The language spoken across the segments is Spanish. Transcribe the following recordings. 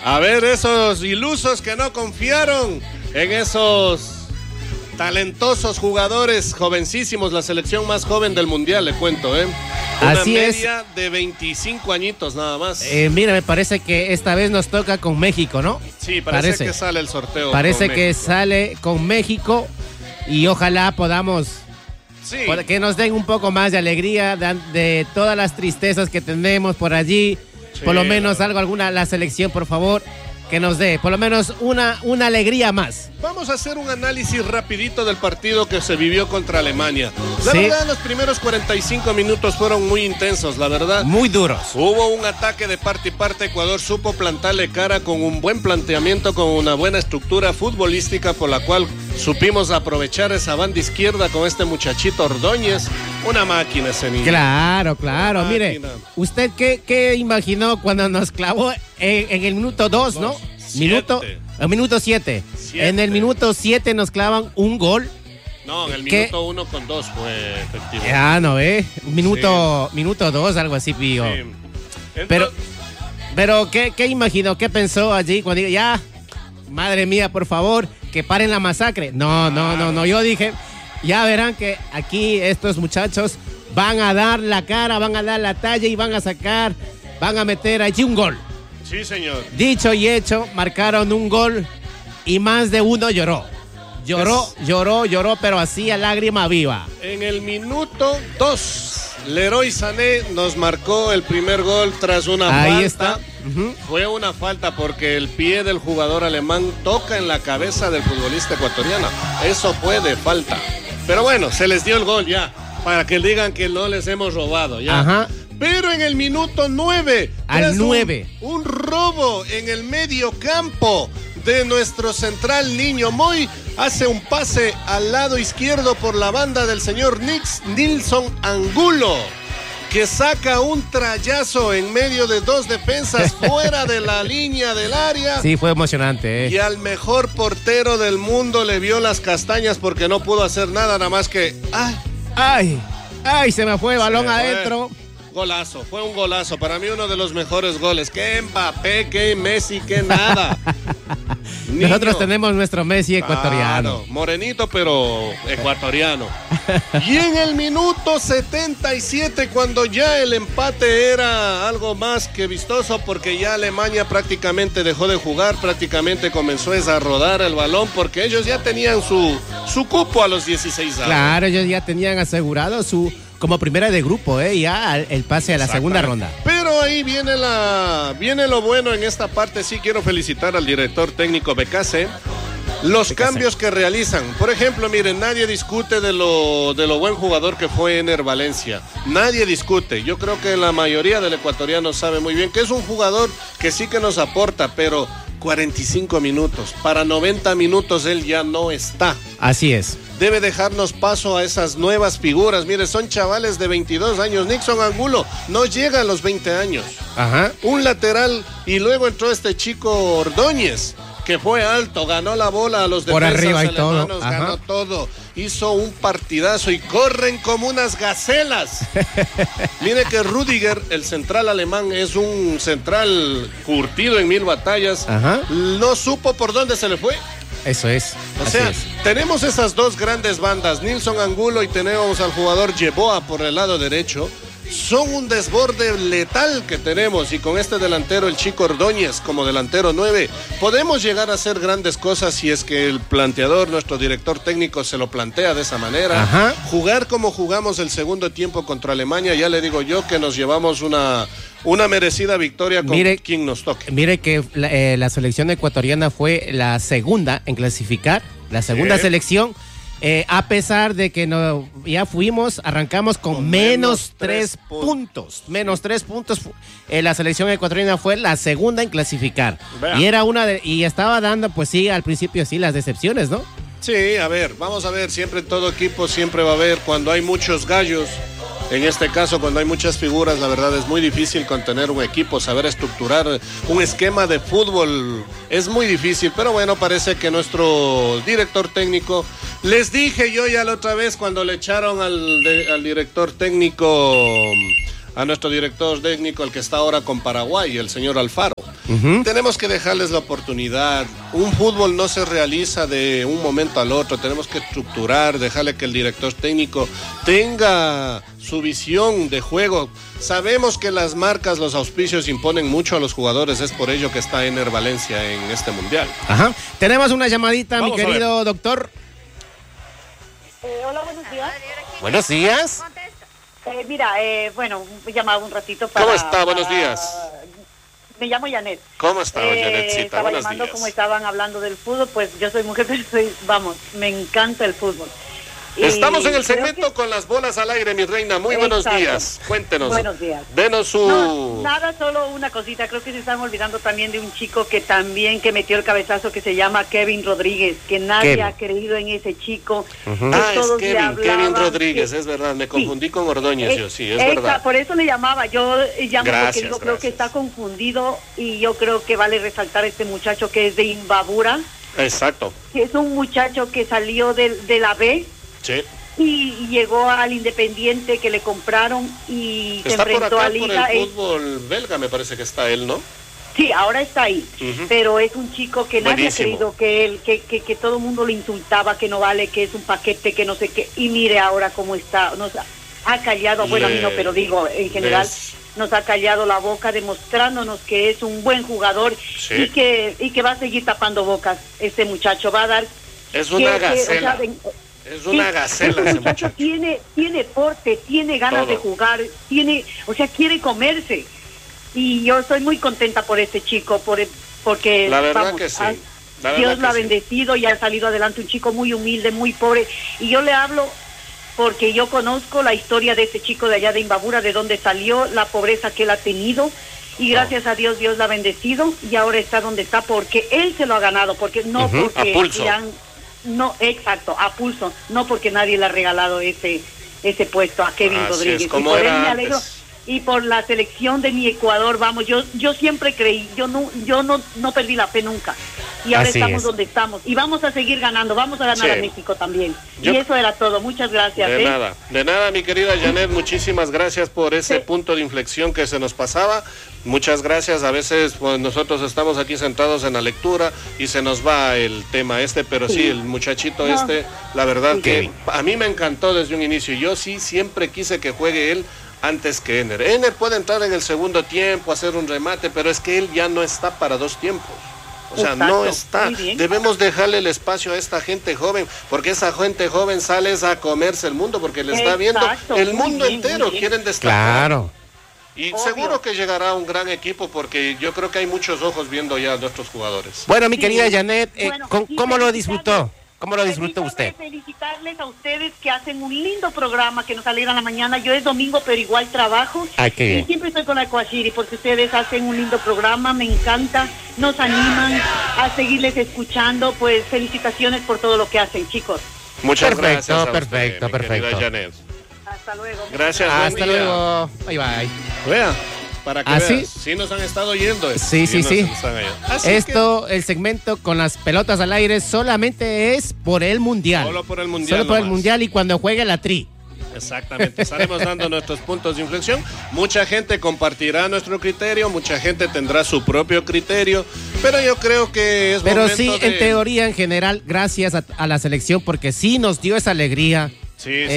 A ver, esos ilusos que no confiaron en esos talentosos jugadores jovencísimos, la selección más joven del mundial, le cuento, ¿eh? Una Así media es. de 25 añitos nada más. Mira, me parece que esta vez nos toca con México, ¿no? Sí, parece que sale el sorteo. Parece con que México. sale con México y ojalá podamos, Sí. que nos den un poco más de alegría de todas las tristezas que tenemos por allí. Sí, Por lo menos la selección, por favor, que nos dé por lo menos una alegría más. Vamos a hacer un análisis rapidito del partido que se vivió contra Alemania. La Sí. verdad, los primeros 45 minutos fueron muy intensos, la verdad. Muy duros. Hubo un ataque de parte y parte. Ecuador supo plantarle cara con un buen planteamiento, con una buena estructura futbolística por la cual supimos aprovechar esa banda izquierda con este muchachito Ordóñez. Una máquina ese niño. Claro. Máquina. Mire, ¿usted qué imaginó cuando nos clavó en el minuto 2, no? Minuto 7. En el minuto 7 nos clavan un gol. No, en el ¿Qué? minuto 1 con 2 fue efectivo. Ya, ¿no ve? Minuto 2, algo así, pillo. Sí. Pero ¿qué imaginó? ¿Qué pensó allí cuando dijo, ya, madre mía, por favor, que paren la masacre? No. Yo dije, ya verán que aquí estos muchachos van a dar la cara, van a dar la talla y van a meter allí un gol. Sí, señor. Dicho y hecho, marcaron un gol y más de uno lloró. Lloró, pero así a lágrima viva. En el minuto 2, Leroy Sané nos marcó el primer gol tras una falta. Ahí está. Fue una falta porque el pie del jugador alemán toca en la cabeza del futbolista ecuatoriano. Eso fue de falta. Pero bueno, se les dio el gol ya, para que digan que no les hemos robado ya. Ajá. Pero en el minuto 9, Al 9. Un robo en el medio campo de nuestro central Niño Moy. Hace un pase al lado izquierdo por la banda del señor Nilson Angulo, que saca un trayazo en medio de dos defensas fuera de la línea del área. Sí, fue emocionante. Y al mejor portero del mundo le vio las castañas porque no pudo hacer nada más que... Ay, se me fue el balón adentro. Golazo, fue un golazo. Para mí uno de los mejores goles. Que Mbappé, que Messi, que nada. Nosotros tenemos nuestro Messi ecuatoriano. Claro, morenito pero ecuatoriano. Y en el minuto 77, cuando ya el empate era algo más que vistoso, porque ya Alemania prácticamente dejó de jugar, prácticamente comenzó a rodar el balón, porque ellos ya tenían su cupo a los 16 años. Claro, ellos ya tenían asegurado como primera de grupo, ya el pase a la segunda ronda. Pero ahí viene lo bueno en esta parte. Sí quiero felicitar al director técnico Becase. Los cambios que realizan. Por ejemplo, miren, nadie discute de lo buen jugador que fue Ener Valencia. Nadie discute. Yo creo que la mayoría del ecuatoriano sabe muy bien que es un jugador que sí que nos aporta, pero 45 minutos. Para 90 minutos él ya no está. Así es. Debe dejarnos paso a esas nuevas figuras. Mire, son chavales de 22 años. Nilson Angulo no llega a los 20 años. Ajá. Un lateral y luego entró este chico Ordóñez, que fue alto, ganó la bola a los por defensas arriba y alemanos, todo. ganó todo. Hizo un partidazo y corren como unas gacelas. Mire que Rüdiger, el central alemán, es un central curtido en 1000 batallas. Ajá. No supo por dónde se le fue. Eso es. O sea, tenemos esas dos grandes bandas, Nilson Angulo y tenemos al jugador Yeboah por el lado derecho. Son un desborde letal que tenemos, y con este delantero, el chico Ordóñez, como delantero 9, podemos llegar a hacer grandes cosas si es que el planteador, nuestro director técnico, se lo plantea de esa manera. Ajá. Jugar como jugamos el segundo tiempo contra Alemania, ya le digo yo que nos llevamos una merecida victoria con quien nos toque. Mire que la selección ecuatoriana fue la segunda en clasificar, la segunda selección. A pesar de que arrancamos con menos 3 puntos. Menos 3 puntos. La selección ecuatoriana fue la segunda en clasificar. Vea. Y estaba dando, pues sí, al principio sí, las decepciones, ¿no? Sí, a ver, vamos a ver, siempre en todo equipo siempre va a haber, cuando hay muchos gallos, en este caso cuando hay muchas figuras, la verdad es muy difícil contener un equipo, saber estructurar un esquema de fútbol es muy difícil, pero bueno, parece que nuestro director técnico, les dije yo ya la otra vez cuando le echaron al director técnico, a nuestro director técnico, el que está ahora con Paraguay, el señor Alfaro. Tenemos que dejarles la oportunidad. Un fútbol no se realiza de un momento al otro. Tenemos que estructurar, dejarle que el director técnico tenga su visión de juego. Sabemos que las marcas, los auspicios imponen mucho a los jugadores. Es por ello que está Ener Valencia en este mundial. Ajá. Tenemos una llamadita, mi querido doctor. Hola, buenos días. Buenos días. Bueno, he llamado un ratito para... ¿Cómo está? Buenos días. Me llamo Janet. ¿Cómo está, Janetcita? Estaba Buenos llamando días. como estaban hablando del fútbol, pues yo soy mujer, pero me encanta el fútbol. Estamos en el creo segmento con las bolas al aire, mi reina. Muy buenos días. Cuéntenos. Buenos días. Denos su... No, nada, solo una cosita. Creo que se están olvidando también de un chico que metió el cabezazo, que se llama Kevin Rodríguez, que nadie ha creído en ese chico. Es Kevin Rodríguez, es verdad. Me confundí con Ordóñez, yo sí, es verdad. Por eso le llamaba. Yo llamo porque yo creo gracias. que está confundido y yo creo que vale resaltar a este muchacho que es de Imbabura. Exacto. Que es un muchacho que salió de la B. Sí. Y llegó al Independiente, que le compraron y se enfrentó a Liga. Por el fútbol belga, me parece que está él, ¿no? Sí, ahora está ahí, pero es un chico que nadie ha Buenísimo. creído que todo el mundo lo insultaba, que no vale, que es un paquete, que no sé qué, y mire ahora cómo está, nos ha callado, bueno, a mí no, pero digo, en general, nos ha callado la boca, demostrándonos que es un buen jugador y que va a seguir tapando bocas. Este muchacho va a dar... Es una gacela. Es una gacela ese muchacho. Tiene porte, tiene ganas de jugar, quiere comerse. Y yo estoy muy contenta por este chico, porque la verdad que sí. Dios lo ha bendecido y ha salido adelante, un chico muy humilde, muy pobre. Y yo le hablo porque yo conozco la historia de este chico de allá de Imbabura, de dónde salió, la pobreza que él ha tenido. Y gracias a Dios, Dios lo ha bendecido y ahora está donde está porque él se lo ha ganado, porque no porque a pulso. No, exacto, a pulso, no porque nadie le ha regalado ese puesto a Kevin Rodríguez. Es, como y por era él me antes. alegro. Y por la selección de mi Ecuador, vamos, yo siempre creí, yo no perdí la fe nunca. Y ahora Así estamos es. donde estamos. Y vamos a seguir ganando, vamos a ganar a México también. Y eso era todo, muchas gracias. De nada, mi querida Janet, muchísimas gracias por ese punto de inflexión que se nos pasaba. Muchas gracias, a veces pues, nosotros estamos aquí sentados en la lectura y se nos va el tema pero sí, el muchachito la verdad que a mí me encantó desde un inicio. Yo sí siempre quise que juegue él antes que Ener. Ener puede entrar en el segundo tiempo, hacer un remate, pero es que él ya no está para dos tiempos. O sea, no está. Debemos dejarle el espacio a esta gente joven, porque esa gente joven sale a comerse el mundo, porque le está viendo el mundo entero, quieren destacar. Claro. Y seguro que llegará un gran equipo, porque yo creo que hay muchos ojos viendo ya a nuestros jugadores. Bueno, mi querida Janet, ¿cómo lo disfrutó? ¿Cómo lo disfrutó usted? Felicitarles a ustedes que hacen un lindo programa que nos alegra la mañana. Yo es domingo, pero igual trabajo. Qué y siempre estoy con la Coachiri porque ustedes hacen un lindo programa, me encanta. Nos animan a seguirles escuchando. Pues felicitaciones por todo lo que hacen, chicos. Muchas gracias. Perfecto. Hasta luego. Gracias. Hasta luego. Bye. Vea. Para que ¿Así? veas, sí nos han estado yendo. Sí. Esto, el segmento con las pelotas al aire solamente es por el Mundial. Solo por el Mundial. Solo por el Mundial y cuando juegue la Tri. Exactamente, estaremos dando nuestros puntos de inflexión. Mucha gente compartirá nuestro criterio, mucha gente tendrá su propio criterio, pero yo creo que es Pero momento sí, de... en teoría, en general, gracias a la selección, porque sí nos dio esa alegría. Sí.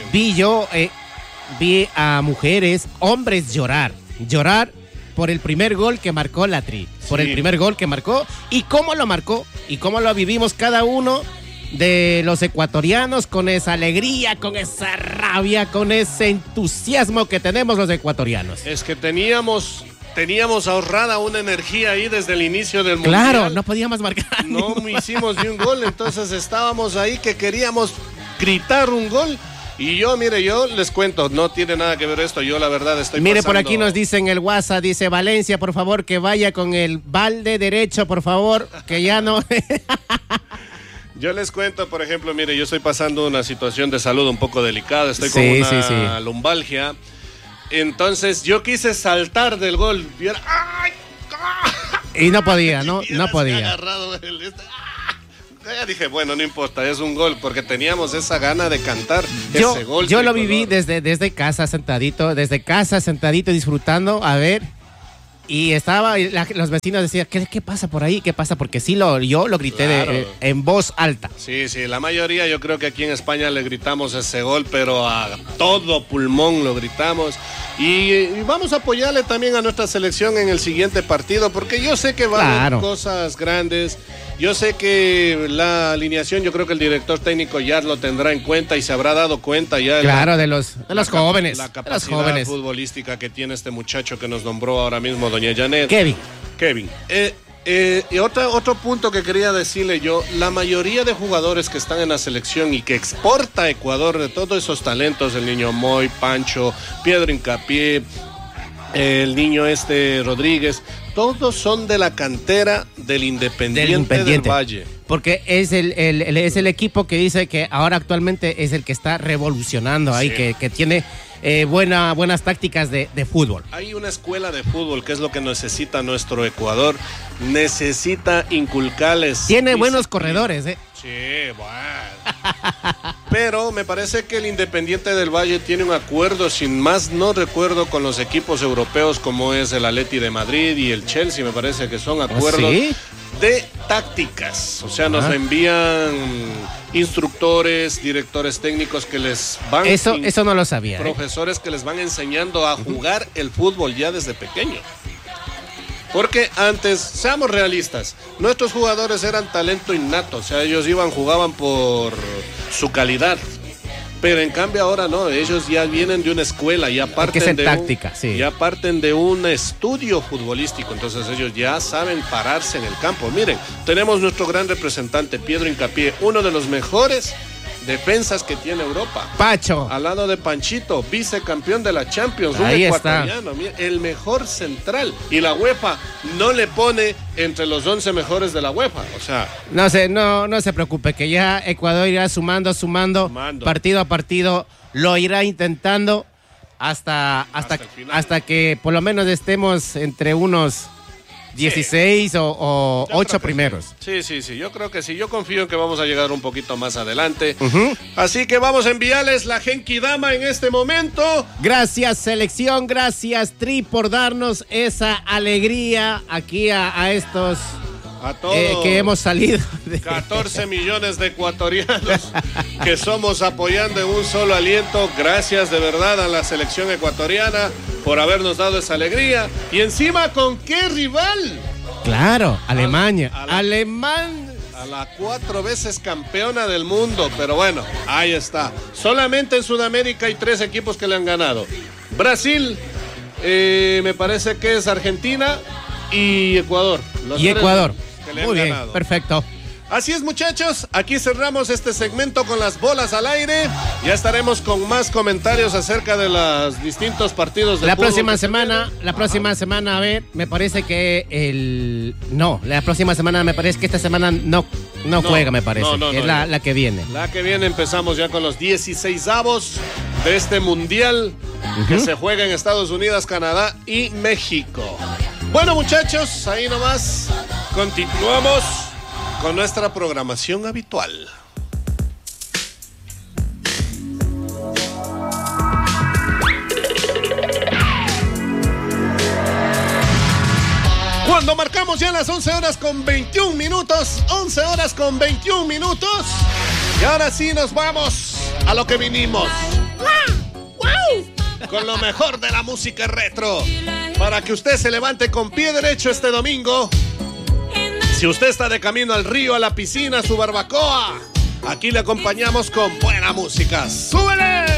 Vi a mujeres, hombres llorar por el primer gol que marcó la Tri, por el primer gol que marcó y cómo lo marcó y cómo lo vivimos cada uno de los ecuatorianos con esa alegría, con esa rabia, con ese entusiasmo que tenemos los ecuatorianos. Es que teníamos ahorrada una energía ahí desde el inicio del Mundial. Claro, no podíamos marcar. No hicimos ni un gol, entonces estábamos ahí que queríamos gritar un gol. Y yo les cuento, no tiene nada que ver esto, yo la verdad estoy Mire, pasando... por aquí nos dicen el WhatsApp, dice Valencia, por favor, que vaya con el balde derecho, por favor, que ya no... Yo les cuento, por ejemplo, mire, yo estoy pasando una situación de salud un poco delicada, estoy con una lumbalgia, entonces yo quise saltar del gol, ¡ay! Y no podía, no podía. Agarrado ya dije, bueno, no importa, es un gol, porque teníamos esa gana de cantar ese gol. Yo lo viví desde casa sentadito disfrutando, a ver, Y los vecinos decían, ¿qué pasa por ahí? ¿Qué pasa? Porque sí, yo lo grité Claro. en voz alta. Sí, la mayoría yo creo que aquí en España le gritamos ese gol, pero a todo pulmón lo gritamos. Y vamos a apoyarle también a nuestra selección en el siguiente partido, porque yo sé que va a haber cosas grandes. Yo sé que la alineación, yo creo que el director técnico ya lo tendrá en cuenta y se habrá dado cuenta ya de los jóvenes. La capacidad futbolística que tiene este muchacho que nos nombró ahora mismo doña Janet. Kevin. Y otro punto que quería decirle yo, la mayoría de jugadores que están en la selección y que exporta a Ecuador, de todos esos talentos, el niño Moy, Pancho, Piedro Hincapié, el niño Rodríguez, todos son de la cantera del Independiente del Valle. Porque es el equipo que dice que ahora actualmente es el que está revolucionando ahí, que tiene buenas tácticas de fútbol. Hay una escuela de fútbol que es lo que necesita nuestro Ecuador. Necesita inculcarles. Tiene buenos corredores, Sí, bueno. Pero me parece que el Independiente del Valle tiene un acuerdo, sin más no recuerdo, con los equipos europeos como es el Atleti de Madrid y el Chelsea. Me parece que son acuerdos de tácticas. O sea, nos envían instructores, directores técnicos que les van... Eso no lo sabía. Profesores que les van enseñando a jugar el fútbol ya desde pequeño. Porque antes, seamos realistas, nuestros jugadores eran talento innato, o sea, ellos jugaban por su calidad. Pero en cambio ahora no, ellos ya vienen de una escuela, ya parten ya parten de un estudio futbolístico, entonces ellos ya saben pararse en el campo. Miren, tenemos nuestro gran representante, Piedro Hincapié, uno de los mejores defensas que tiene Europa. Pacho. Al lado de Panchito, vicecampeón de la Champions, ahí un ecuatoriano, mira, el mejor central. Y la UEFA no le pone entre los 11 mejores de la UEFA. O sea, no se preocupe, que ya Ecuador irá sumando partido a partido, lo irá intentando hasta que por lo menos estemos entre unos 16 o 8 primeros. Sí, yo creo que sí, yo confío en que vamos a llegar un poquito más adelante. Así que vamos a enviarles la Genki Dama en este momento. Gracias selección, gracias Tri por darnos esa alegría aquí a estos... A todos que hemos salido 14 millones de ecuatorianos que somos apoyando en un solo aliento. Gracias de verdad a la selección ecuatoriana por habernos dado esa alegría. Y encima, ¿con qué rival? Claro, Alemania. A la 4 veces campeona del mundo. Pero bueno, ahí está. Solamente en Sudamérica hay 3 equipos que le han ganado. Brasil, me parece que es Argentina y Ecuador. Ecuador. Muy bien, perfecto. Así es, muchachos, aquí cerramos este segmento con las bolas al aire. Ya estaremos con más comentarios acerca de los distintos partidos de la próxima semana, a ver, me parece que la próxima semana me parece que esta semana no juega, me parece. Es la que viene. La que viene empezamos ya con los 16avos de este mundial que se juega en Estados Unidos, Canadá y México. Bueno, muchachos, ahí nomás continuamos con nuestra programación habitual. Cuando marcamos ya las 11 horas con 21 minutos, 11 horas con 21 minutos, y ahora sí nos vamos a lo que vinimos. Con lo mejor de la música retro, para que usted se levante con pie derecho este domingo. Si usted está de camino al río, a la piscina, a su barbacoa, aquí le acompañamos con buena música. ¡Súbele!